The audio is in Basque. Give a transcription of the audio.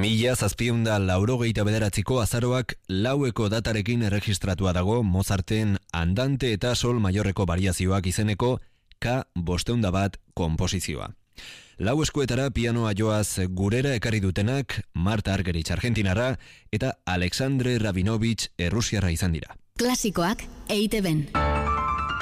1789ko azaroak laueko datarekin erregistratua dago Mozarten Andante eta Sol Maiorreko variazioak izeneko K501 konposizioa. Lau eskuetara pianoa joaz gurera ekarri dutenak Marta Argerich argentinarra eta Alexandre Rabinovich errusiarra izan dira. Klasikoak EITB-n.